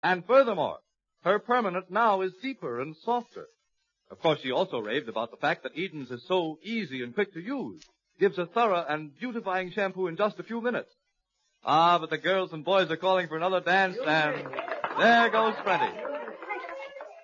And furthermore, her permanent now is deeper and softer. Of course, she also raved about the fact that Eden's is so easy and quick to use. Gives a thorough and beautifying shampoo in just a few minutes. Ah, but the girls and boys are calling for another dance, and there goes Freddie.